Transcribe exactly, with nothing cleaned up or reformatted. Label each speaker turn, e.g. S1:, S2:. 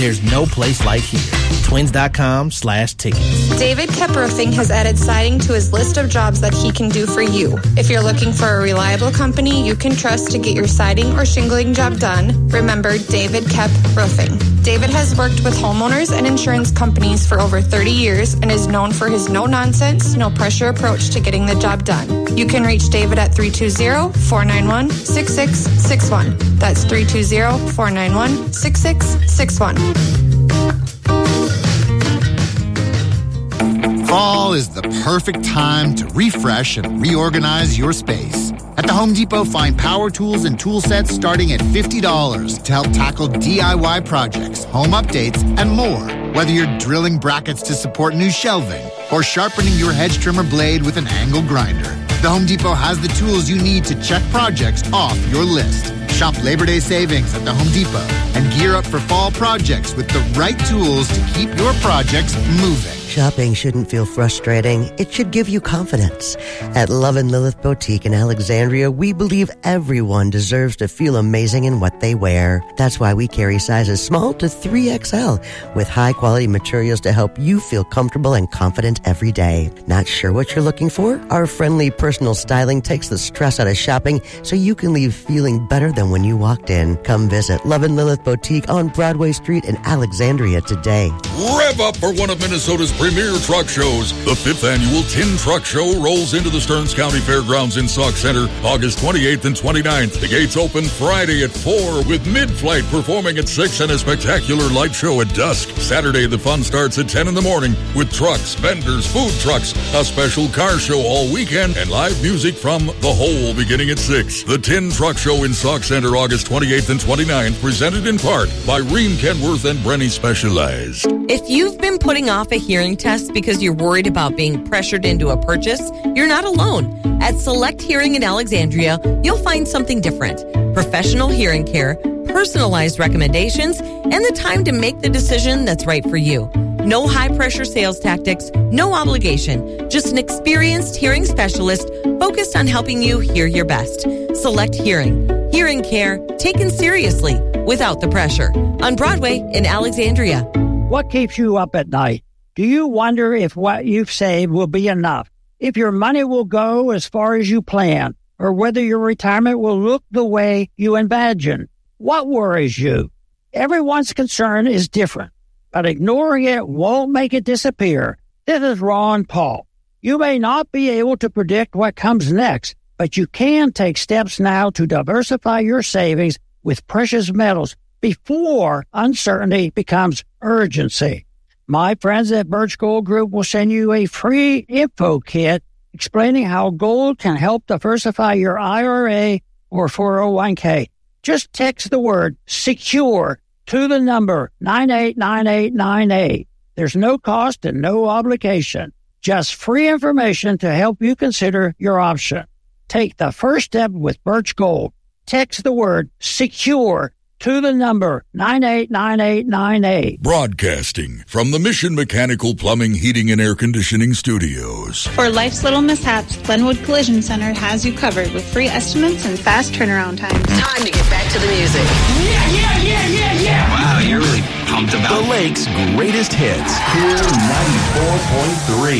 S1: There's no place like here. Twins.com slash tickets.
S2: David Kep Roofing has added siding to his list of jobs that he can do for you. If you're looking for a reliable company you can trust to get your siding or shingling job done, remember David Kep Roofing. David has worked with homeowners and insurance companies for over thirty years and is known for his no-nonsense, no-pressure approach to getting the job done. You can reach David at three two zero, four nine one, six six six one. That's three two zero, four nine one, six six six one.
S3: Fall is the perfect time to refresh and reorganize your space. At the Home Depot, find power tools and tool sets starting at fifty dollars to help tackle D I Y projects, home updates, and more. Whether you're drilling brackets to support new shelving or sharpening your hedge trimmer blade with an angle grinder, the Home Depot has the tools you need to check projects off your list. Shop Labor Day savings at the Home Depot and gear up for fall projects with the right tools to keep your projects moving.
S4: Shopping shouldn't feel frustrating. It should give you confidence. At Love and Lilith Boutique in Alexandria, we believe everyone deserves to feel amazing in what they wear. That's why we carry sizes small to three X L with high-quality materials to help you feel comfortable and confident every day. Not sure what you're looking for? Our friendly personal styling takes the stress out of shopping so you can leave feeling better than when you walked in. Come visit Love and Lilith Boutique on Broadway Street in Alexandria today.
S5: Rev up for one of Minnesota's premier truck shows. The fifth annual Tin Truck Show rolls into the Stearns County Fairgrounds in Sauk Center August twenty-eighth and twenty-ninth. The gates open Friday at four with Mid-Flight performing at six and a spectacular light show at dusk. Saturday, the fun starts at ten in the morning with trucks, vendors, food trucks, a special car show all weekend, and live music from The Hole beginning at six. The Tin Truck Show in Sauk Center August twenty-eighth and twenty-ninth, presented in part by Ream Kenworth and Brenny Specialized.
S6: If you've been putting off a hearing test because you're worried about being pressured into a purchase, you're not alone. At Select Hearing in Alexandria, you'll find something different. Professional hearing care, personalized recommendations, and the time to make the decision that's right for you. No high-pressure sales tactics, no obligation, just an experienced hearing specialist focused on helping you hear your best. Select Hearing. Hearing care taken seriously without the pressure. On Broadway in Alexandria.
S7: What keeps you up at night? Do you wonder if what you've saved will be enough? If your money will go as far as you plan? Or whether your retirement will look the way you imagine? What worries you? Everyone's concern is different, but ignoring it won't make it disappear. This is Ron Paul. You may not be able to predict what comes next, but you can take steps now to diversify your savings with precious metals before uncertainty becomes urgency. My friends at Birch Gold Group will send you a free info kit explaining how gold can help diversify your I R A or four oh one k. Just text the word SECURE to the number nine eight nine eight nine eight. There's no cost and no obligation. Just free information to help you consider your option. Take the first step with Birch Gold. Text the word SECURE to the number nine eight nine eight nine eight.
S5: Broadcasting from the Mission Mechanical Plumbing, Heating, and Air Conditioning Studios.
S8: For life's little mishaps, Glenwood Collision Center has you covered with free estimates and fast turnaround times.
S9: Time to get back to the music.
S10: Yeah, yeah, yeah, yeah, yeah.
S11: Wow, you're really pumped about
S12: the Lake's greatest hits. Cool ninety-four point three.